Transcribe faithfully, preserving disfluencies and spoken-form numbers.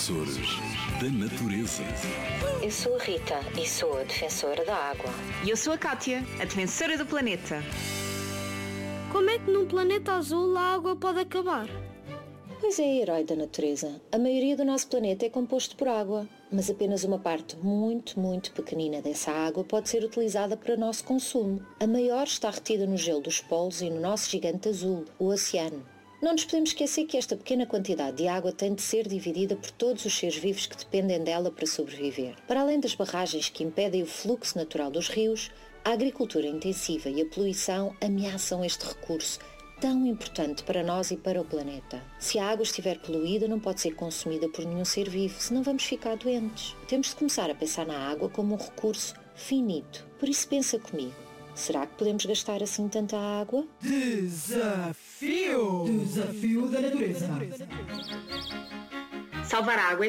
Defensores da natureza. Eu sou a Rita e sou a defensora da água. E eu sou a Kátia, a defensora do planeta. Como é que num planeta azul a água pode acabar? Pois é, herói da natureza. A maioria do nosso planeta é composto por água, mas apenas uma parte muito, muito pequenina dessa água pode ser utilizada para nosso consumo. A maior está retida no gelo dos polos e no nosso gigante azul, o oceano. Não nos podemos esquecer que esta pequena quantidade de água tem de ser dividida por todos os seres vivos que dependem dela para sobreviver. Para além das barragens que impedem o fluxo natural dos rios, a agricultura intensiva e a poluição ameaçam este recurso tão importante para nós e para o planeta. Se a água estiver poluída, não pode ser consumida por nenhum ser vivo, senão vamos ficar doentes. Temos de começar a pensar na água como um recurso finito. Por isso pensa comigo. Será que podemos gastar assim tanta água? Desafio! Desafio da natureza. Salvar a água